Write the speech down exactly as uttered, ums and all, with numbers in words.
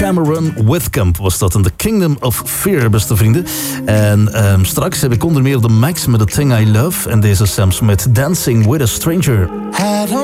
Cameron Whitcomb was dat in The Kingdom of Fear, beste vrienden. En um, straks heb ik onder meer de Max met The Thing I Love en deze Sam Smith, Dancing with a Stranger.